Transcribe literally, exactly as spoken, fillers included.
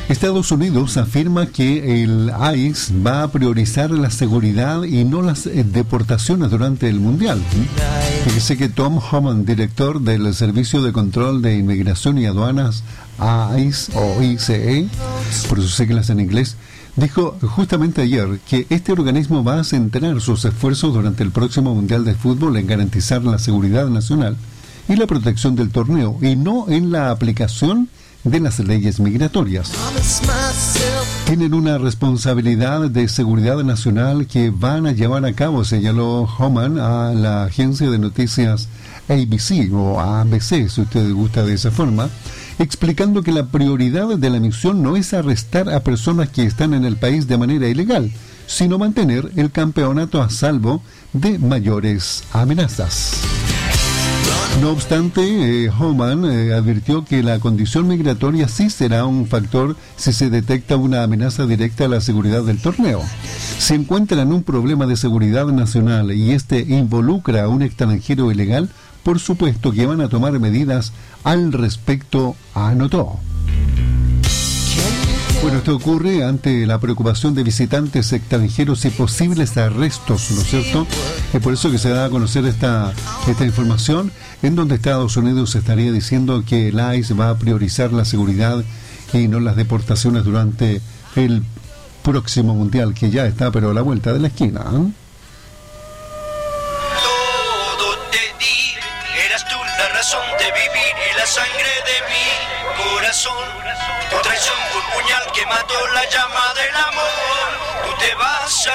Estados Unidos afirma que el I C E va a priorizar la seguridad y no las eh, deportaciones durante el Mundial. Fíjese que Tom Homan, director del Servicio de Control de Inmigración y Aduanas, I C E o I C E, por sus siglas en inglés, dijo justamente ayer que este organismo va a centrar sus esfuerzos durante el próximo Mundial de Fútbol en garantizar la seguridad nacional y la protección del torneo, y no en la aplicación de las leyes migratorias. Tienen una responsabilidad de seguridad nacional que van a llevar a cabo, señaló Homan a la agencia de noticias A B C o A B C, si usted gusta de esa forma, explicando que la prioridad de la misión no es arrestar a personas que están en el país de manera ilegal, sino mantener el campeonato a salvo de mayores amenazas. No obstante, eh, Homan eh, advirtió que la condición migratoria sí será un factor si se detecta una amenaza directa a la seguridad del torneo. Si encuentran un problema de seguridad nacional y este involucra a un extranjero ilegal, por supuesto que van a tomar medidas al respecto, anotó. Bueno, esto ocurre ante la preocupación de visitantes extranjeros y posibles arrestos, ¿no es cierto? Es por eso que se da a conocer esta, esta información, en donde Estados Unidos estaría diciendo que el I C E va a priorizar la seguridad y no las deportaciones durante el próximo Mundial, que ya está, pero a la vuelta de la esquina, ¿eh? Todo te di, eras tú la razón de vivir y la sangre de mi corazón. Tu traición fue un puñal que mató la llama del amor. Tú te vas a